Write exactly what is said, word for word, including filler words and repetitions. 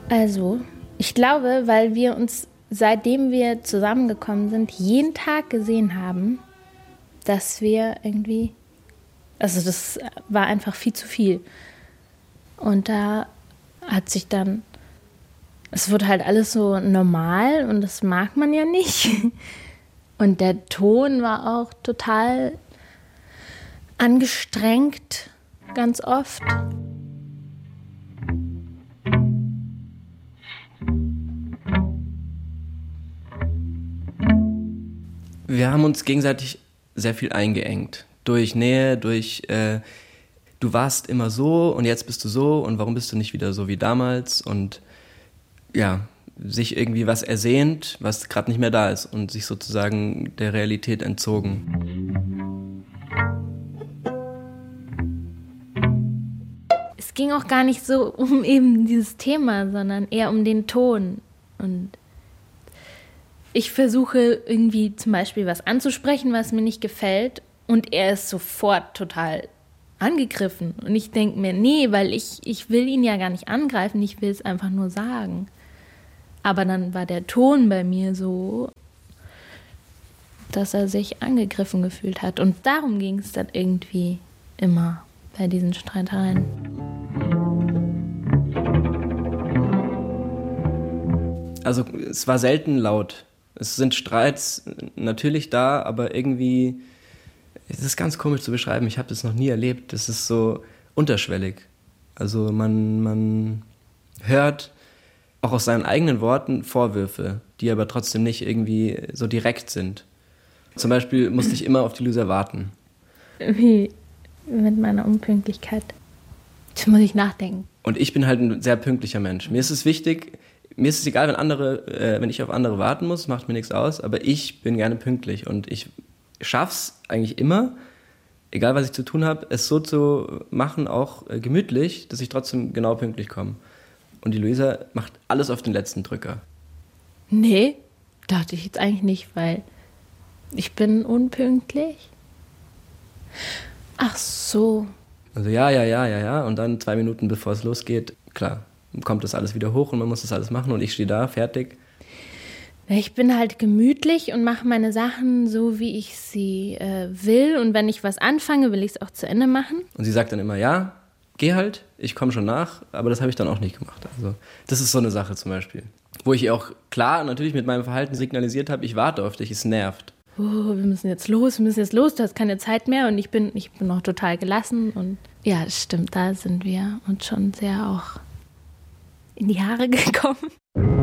Also, ich glaube, weil wir uns, seitdem wir zusammengekommen sind, jeden Tag gesehen haben, dass wir irgendwie, also das war einfach viel zu viel. Und da hat sich dann, es wurde halt alles so normal und das mag man ja nicht. Und der Ton war auch total angestrengt, ganz oft. Wir haben uns gegenseitig sehr viel eingeengt. Durch Nähe, durch äh, du warst immer so und jetzt bist du so und warum bist du nicht wieder so wie damals? Und ja, sich irgendwie was ersehnt, was gerade nicht mehr da ist und sich sozusagen der Realität entzogen. Es ging auch gar nicht so um eben dieses Thema, sondern eher um den Ton. Und ich versuche irgendwie zum Beispiel was anzusprechen, was mir nicht gefällt, und er ist sofort total angegriffen. Und ich denke mir, nee, weil ich, ich will ihn ja gar nicht angreifen, ich will es einfach nur sagen. Aber dann war der Ton bei mir so, dass er sich angegriffen gefühlt hat. Und darum ging es dann irgendwie immer bei diesen Streitereien. Also es war selten laut. Es sind Streits natürlich da, aber irgendwie, es ist ganz komisch zu beschreiben, ich habe das noch nie erlebt. Das ist so unterschwellig. Also man, man hört auch aus seinen eigenen Worten Vorwürfe, die aber trotzdem nicht irgendwie so direkt sind. Zum Beispiel musste ich immer auf die Loser warten. Wie mit meiner Unpünktlichkeit. Das muss ich nachdenken. Und ich bin halt ein sehr pünktlicher Mensch. Mir ist es wichtig, mir ist es egal, wenn andere, äh, wenn ich auf andere warten muss, macht mir nichts aus, aber ich bin gerne pünktlich und ich schaff's eigentlich immer, egal was ich zu tun habe, es so zu machen, auch äh, gemütlich, dass ich trotzdem genau pünktlich komme. Und die Luisa macht alles auf den letzten Drücker. Nee, dachte ich jetzt eigentlich nicht, weil ich bin unpünktlich. Ach so. Also ja, ja, ja, ja, ja. Und dann zwei Minuten bevor es losgeht, klar, kommt das alles wieder hoch und man muss das alles machen und ich stehe da, fertig. Ich bin halt gemütlich und mache meine Sachen so, wie ich sie äh, will. Und wenn ich was anfange, will ich es auch zu Ende machen. Und sie sagt dann immer, ja, geh halt, ich komme schon nach. Aber das habe ich dann auch nicht gemacht. Also das ist so eine Sache zum Beispiel. Wo ich ihr auch klar natürlich mit meinem Verhalten signalisiert habe, ich warte auf dich, es nervt. Oh, wir müssen jetzt los, wir müssen jetzt los, du hast keine Zeit mehr. Und ich bin, ich bin noch total gelassen. Und ja, das stimmt, da sind wir uns schon sehr auch in die Haare gekommen.